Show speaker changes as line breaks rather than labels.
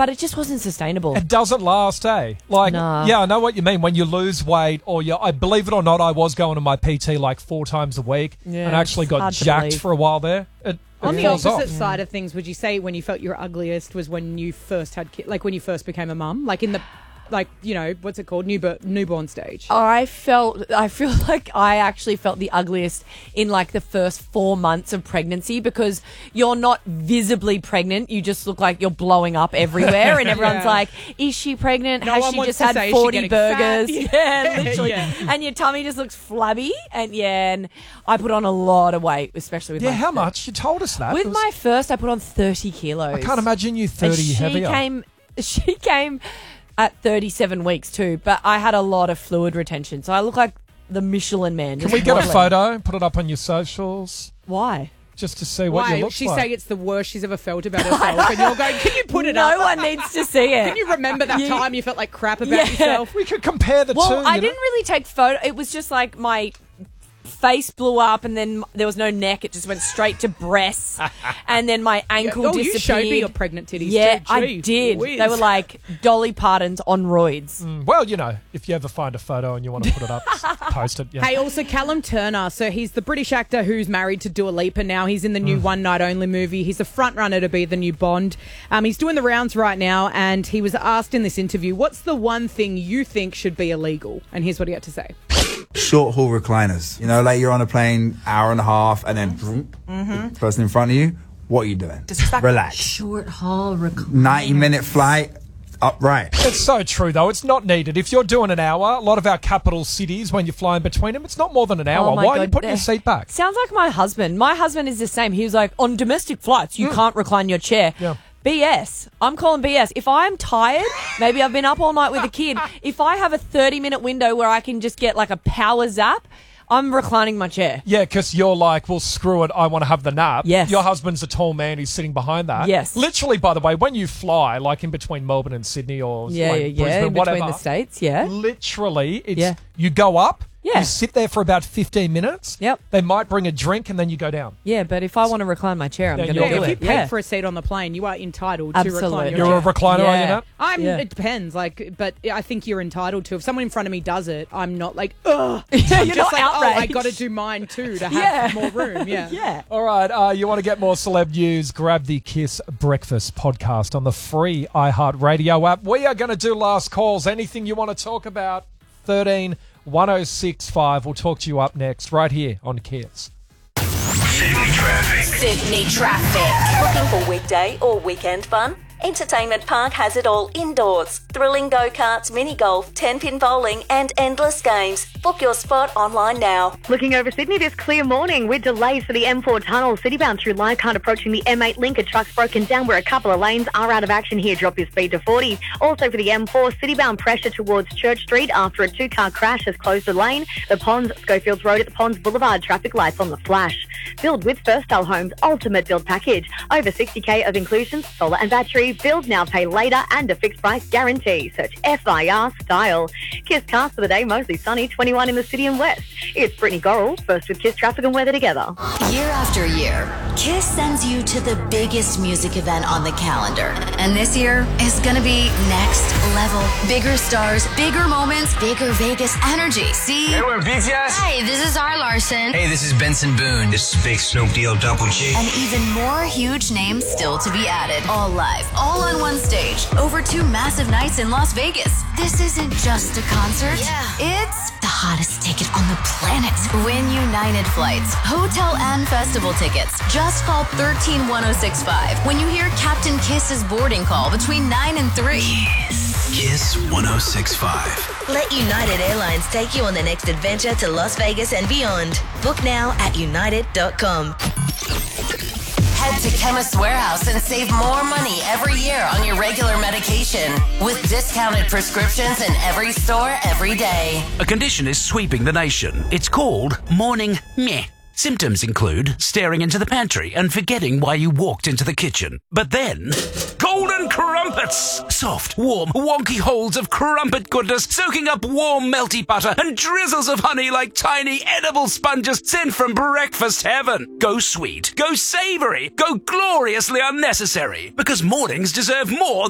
but it just wasn't sustainable.
It doesn't last, eh? Like,
Nah.
yeah, I know what you mean. When you lose weight, or I believe it or not, I was going to my PT like 4 times a week,
Yeah,
and actually
it's
got
hard to
jacked
believe.
for a while there. It
On the
falls
opposite
off.
side of things, would you say when you felt your ugliest was when you first had kids, like when you first became a mum, like in the, like, you know, what's it called, newborn stage?
I feel like I actually felt the ugliest in like the first 4 months of pregnancy, because you're not visibly pregnant. You just look like you're blowing up everywhere, and everyone's
Yeah.
like, is she pregnant?
No
Has
one
she
wants
just
to
had
say, is she
40
getting
burgers?
fat?
Yeah, literally.
Yeah.
And your tummy just looks flabby. And I put on a lot of weight, especially with
Yeah,
my
how much? You told us that.
With
It was-
my first, I put on 30 kilos.
I can't imagine you 30 heavier.
She came at 37 weeks too, but I had a lot of fluid retention, so I look like the Michelin Man.
Can
just
we get a
waddling.
photo, put it up on your socials,
Why?
just to see what
Why?
you look
She's
like?
saying it's the worst she's ever felt about herself, and you're going, can you put it up?
No one needs to see it.
Can you remember that time you felt like crap about
Yeah.
yourself?
We could compare the two.
Well, I
you know?
didn't really take photo. It was just like my face blew up, and then there was no neck. It just went straight to breasts, and then my ankle
Oh,
disappeared.
you showed me your pregnant titties
Yeah,
too.
I
Jeez
did.
Louise.
They were like Dolly Partons on roids.
Well, you know, if you ever find a photo and you want to put it up, just post it. Yeah.
Hey, also Callum Turner. So he's the British actor who's married to Dua Lipa now. He's in the new One Night Only movie. He's a front runner to be the new Bond. He's doing the rounds right now, and he was asked in this interview, what's the one thing you think should be illegal? And here's what he had to say.
Short haul recliners. You know, like you're on a plane, hour and a half, and then person in front of you. What are you doing? Relax.
Short haul
90-minute flight, upright.
It's so true, though. It's not needed. If you're doing an hour, a lot of our capital cities, when you're flying between them, it's not more than an hour.
Oh my
Why are you
God.
putting your seat back?
Sounds like my husband. My husband is the same. He was like, on domestic flights, you can't recline your chair.
Yeah.
BS. I'm calling BS. If I'm tired, maybe I've been up all night with a kid. If I have a 30-minute window where I can just get like a power zap, I'm reclining my chair.
Yeah, because you're like, well, screw it, I want to have the nap.
Yes.
Your husband's a tall man who's sitting behind that.
Yes.
Literally, by the way, when you fly, like in between Melbourne and Sydney or
Yeah,
like
yeah,
Brisbane,
in between
whatever,
the states, yeah.
literally, it's
Yeah.
you go up,
Yeah.
you sit there for about 15 minutes.
Yep.
They might bring a drink and then you go down.
Yeah, but if I want to recline my chair, I'm
Yeah,
going
you're
to do
If you
it.
paid
Yeah.
for a seat on the plane, you are entitled to recline
Absolutely.
your
You're a
chair.
recliner on your
Yeah.
nap?
Yeah.
It depends, like, but I think you're entitled to. If someone in front of me does it, I'm not like, ugh.
Yeah,
I'm
you're
just
not
like, oh, I
outraged.
got to do mine too to have
Yeah.
more room. Yeah.
Yeah.
All right, you want to get more celeb news, grab the Kiss Breakfast podcast on the free iHeartRadio app. We are going to do last calls. Anything you want to talk about, 13 1065. We'll talk to you up next, right here on Kiss.
Sydney Traffic.
Looking for weekday or weekend fun? Entertainment Park has it all indoors. Thrilling go-karts, mini golf, 10-pin bowling and endless games. Book your spot online now.
Looking over Sydney this clear morning with delays for the M4 tunnel. Citybound through Leichhardt approaching the M8 link. A truck's broken down where a couple of lanes are out of action here. Drop your speed to 40. Also for the M4, Citybound pressure towards Church Street after a two-car crash has closed the lane. The Ponds, Schofields Road at the Ponds Boulevard. Traffic lights on the flash. Build with First Style Homes Ultimate Build Package. Over 60k of inclusions, solar and battery. Build now, pay later and a fixed price guarantee. Search FIR Style. Kiss cast for the day, mostly sunny, 21 in the city and west. It's Brittany Gorrell, first with Kiss traffic and weather together.
Year after year, Kiss sends you to the biggest music event on the calendar. And this year is gonna be next level. Bigger stars, bigger moments, bigger Vegas energy. See?
Hey, we're BTS.
Hey, this is R. Larson.
Hey, this is Benson Boone. This is Big Snoop Deal Double G.
And even more huge names still to be added. All live, all on one stage. Over 2 massive nights in Las Vegas. This isn't just a concert. Yeah. It's the hottest ticket on the planet. Win United flights, hotel and festival tickets. Just call 131065 when you hear Captain Kiss's boarding call between 9 and 3.
Kiss 1065.
Let United Airlines take you on the next adventure to Las Vegas and beyond. Book now at united.com.
Head to Chemist Warehouse and save more money every year on your regular medication with discounted prescriptions in every store every day.
A condition is sweeping the nation. It's called morning meh. Symptoms include staring into the pantry and forgetting why you walked into the kitchen. But then, golden crumpets! Soft, warm, wonky holes of crumpet goodness soaking up warm, melty butter and drizzles of honey like tiny edible sponges sent from breakfast heaven. Go sweet, go savory, go gloriously unnecessary, because mornings deserve more